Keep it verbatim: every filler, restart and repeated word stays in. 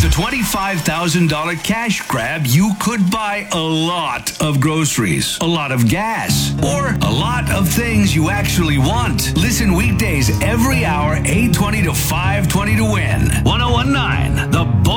With a twenty-five thousand dollars cash grab, you could buy a lot of groceries, a lot of gas, or a lot of things you actually want. Listen weekdays every hour, eight twenty to five twenty to win. one oh one nine, The